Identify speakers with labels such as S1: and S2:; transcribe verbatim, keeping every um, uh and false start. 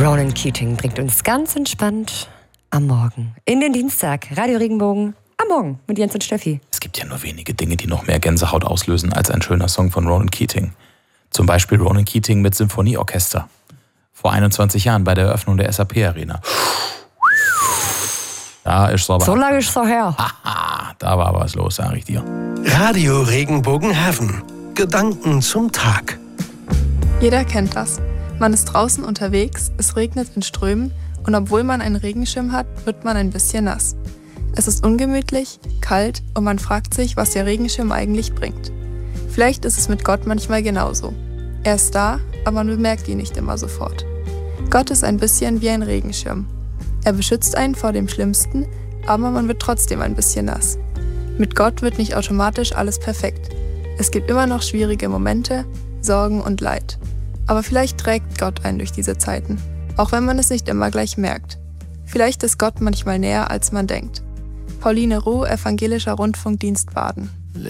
S1: Ronan Keating bringt uns ganz entspannt am Morgen in den Dienstag. Radio Regenbogen am Morgen mit Jens und Steffi.
S2: Es gibt ja nur wenige Dinge, die noch mehr Gänsehaut auslösen als ein schöner Song von Ronan Keating. Zum Beispiel Ronan Keating mit Symphonieorchester. Vor einundzwanzig Jahren bei der Eröffnung der S A P Arena. Da ist aber
S1: so lange ist es her.
S2: Haha, da war was los, sag ich dir.
S3: Radio Regenbogen Heaven. Gedanken zum Tag.
S4: Jeder kennt das. Man ist draußen unterwegs, es regnet in Strömen und obwohl man einen Regenschirm hat, wird man ein bisschen nass. Es ist ungemütlich, kalt und man fragt sich, was der Regenschirm eigentlich bringt. Vielleicht ist es mit Gott manchmal genauso. Er ist da, aber man bemerkt ihn nicht immer sofort. Gott ist ein bisschen wie ein Regenschirm. Er beschützt einen vor dem Schlimmsten, aber man wird trotzdem ein bisschen nass. Mit Gott wird nicht automatisch alles perfekt. Es gibt immer noch schwierige Momente, Sorgen und Leid. Aber vielleicht trägt Gott einen durch diese Zeiten, auch wenn man es nicht immer gleich merkt. Vielleicht ist Gott manchmal näher, als man denkt. Pauline Ruh, Evangelischer Rundfunkdienst Baden.